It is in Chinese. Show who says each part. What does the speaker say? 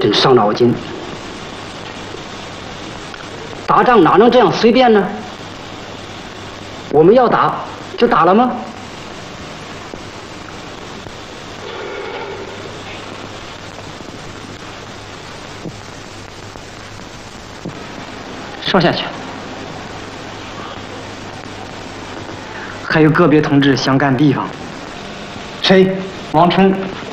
Speaker 1: 真伤脑筋。打仗哪能这样随便呢？我们要打就打了吗？说下去。还有个别同志想干地方。谁？王冲。